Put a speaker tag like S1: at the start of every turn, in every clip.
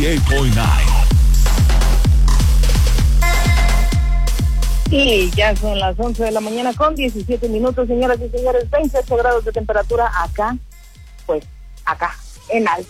S1: 98.9.
S2: Y ya son las 11 de la mañana con 17 minutos, señoras y señores, 28 grados de temperatura acá, pues acá, en al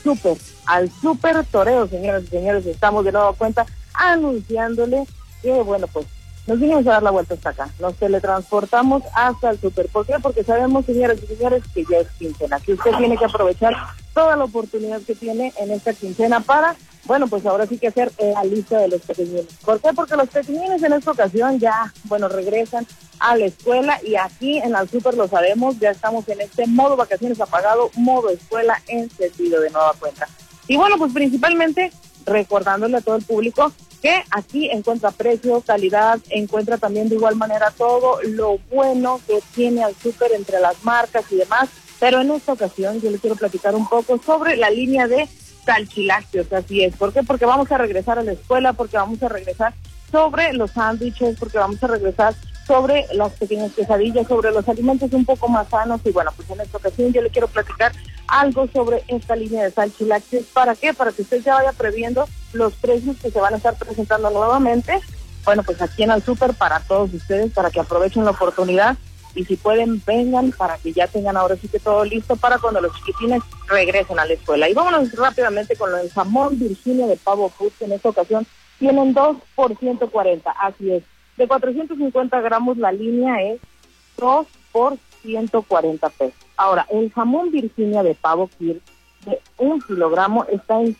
S2: super toreo, señoras y señores, estamos de nueva cuenta anunciándole que, bueno, pues nos vinimos a dar la vuelta hasta acá, nos teletransportamos hasta el super. ¿Por qué? Porque sabemos, señoras y señores, que ya es quincena, que usted tiene que aprovechar toda la oportunidad que tiene en esta quincena para, bueno, pues ahora sí que hacer la lista de los pequeñines. ¿Por qué? Porque los pequeñines en esta ocasión ya, bueno, regresan a la escuela y aquí en el super lo sabemos, ya estamos en este modo vacaciones apagado, modo escuela encendido de nueva cuenta. Y bueno, pues principalmente recordándole a todo el público que aquí encuentra precio, calidad, encuentra también de igual manera todo lo bueno que tiene al súper entre las marcas y demás, pero en esta ocasión yo les quiero platicar un poco sobre la línea de salchilácteos, así es. ¿Por qué? Porque vamos a regresar a la escuela, porque vamos a regresar sobre los sándwiches, porque vamos a regresar sobre las pequeñas quesadillas, sobre los alimentos un poco más sanos. Y bueno, pues en esta ocasión yo le quiero platicar algo sobre esta línea de salchilácteos. ¿Para qué? Para que usted ya vaya previendo los precios que se van a estar presentando nuevamente. Bueno, pues aquí en el súper para todos ustedes, para que aprovechen la oportunidad y si pueden vengan para que ya tengan ahora sí que todo listo para cuando los chiquitines regresen a la escuela. Y vámonos rápidamente con el jamón Virginia de Pavo Foods, que en esta ocasión tienen 2 por 140, así es. De 450 gramos la línea es 2 por 140 pesos. Ahora, el jamón Virginia de Pavo Kirk de 1 kilogramo está en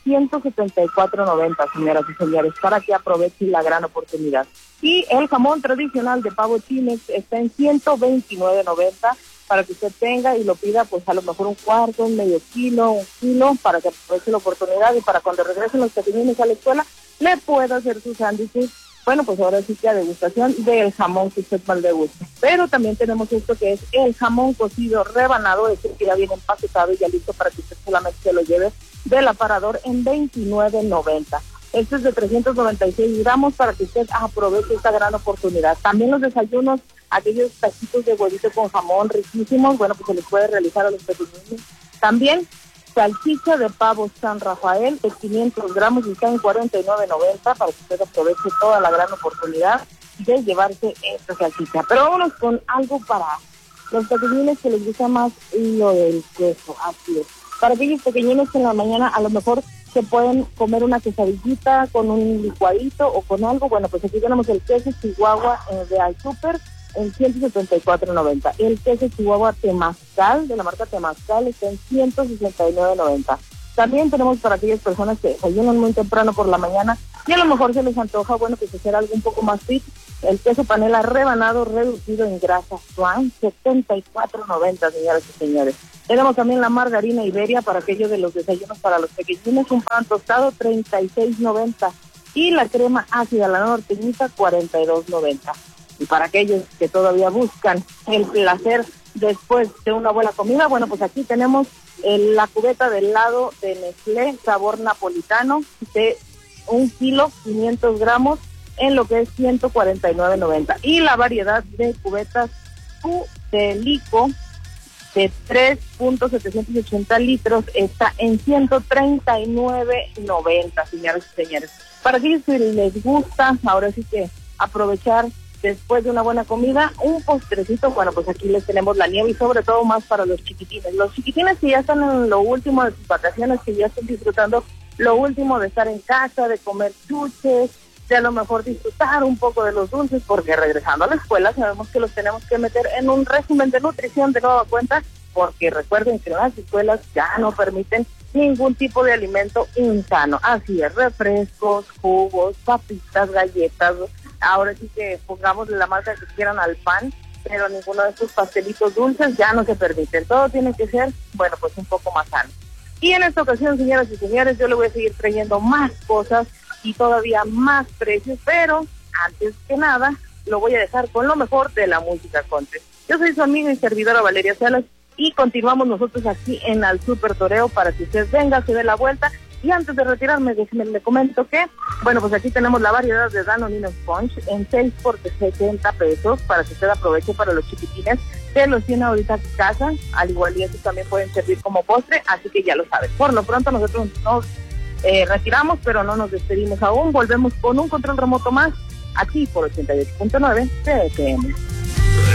S2: 174.90, señoras y señores, para que aprovechen la gran oportunidad. Y el jamón tradicional de Pavo Chimex está en 129.90 para que usted tenga y lo pida, pues a lo mejor un cuarto, un medio kilo, 1 kilo, para que aproveche la oportunidad y para cuando regresen los pequeñines a la escuela le pueda hacer sus sándwiches. Bueno, pues ahora sí que a degustación del jamón que usted más le guste. Pero también tenemos esto que es el jamón cocido rebanado, es el que ya viene empaquetado y ya listo para que usted solamente se lo lleve del aparador en 29.90. Este es de 396 gramos para que usted aproveche esta gran oportunidad. También los desayunos, aquellos taquitos de huevito con jamón riquísimos, bueno, pues se les puede realizar a los pequeños. También salchicha de pavo San Rafael de 500 gramos y está en 49.90 para que usted aproveche toda la gran oportunidad de llevarse esta salchicha. Pero vámonos con algo para los pequeñines que les gusta más lo del queso, así es. Para aquellos pequeñines que en la mañana a lo mejor se pueden comer una quesadillita con un licuadito o con algo, bueno, pues aquí tenemos el queso Chihuahua de Al Súper en 174.90. El queso Chihuahua Temazcal, de la marca Temazcal, está en 169.90. También tenemos para aquellas personas que desayunan muy temprano por la mañana y a lo mejor se les antoja, bueno, pues hacer algo un poco más fit, el queso panela rebanado reducido en grasa Swan, 74.90, señoras y señores. Tenemos también la margarina Iberia para aquellos de los desayunos para los pequeñines, un pan tostado, 36.90. Y la crema ácida, la norteñita, 42.90. Y para aquellos que todavía buscan el placer después de una buena comida, bueno, pues aquí tenemos la cubeta de helado de Nestlé, sabor napolitano, de 1 kilo, 500 gramos, en lo que es 149.90. Y la variedad de cubetas de Lico de 3.780 litros está en 139.90, señores y señores. Para aquellos que les gusta, ahora sí que aprovechar después de una buena comida, un postrecito, bueno, pues aquí les tenemos la nieve y sobre todo más para los chiquitines. Los chiquitines que ya están en lo último de sus vacaciones, que ya están disfrutando lo último de estar en casa, de comer chuches, de a lo mejor disfrutar un poco de los dulces, porque regresando a la escuela sabemos que los tenemos que meter en un régimen de nutrición de nueva cuenta, porque recuerden que las escuelas ya no permiten ningún tipo de alimento insano. Así es, refrescos, jugos, papitas, galletas. Ahora sí que pongámosle la marca que quieran al pan, pero ninguno de estos pastelitos dulces ya no se permiten. Todo tiene que ser, bueno, pues un poco más sano. Y en esta ocasión, señoras y señores, yo le voy a seguir trayendo más cosas y todavía más precios, pero antes que nada, lo voy a dejar con lo mejor de la música country. Yo soy su amiga y servidora Valeria Salas y continuamos nosotros aquí en Al Súper Toreo para que usted venga, se dé la vuelta. Y antes de retirarme, déjeme le comento que, bueno, pues aquí tenemos la variedad de Danonino Sponge en 6 por 70 pesos para que usted aproveche para los chiquitines que los tiene ahorita en casa, al igual y estos también pueden servir como postre, así que ya lo saben. Por lo pronto nosotros nos retiramos, pero no nos despedimos aún. Volvemos con un control remoto más, aquí por 88.9 TFM.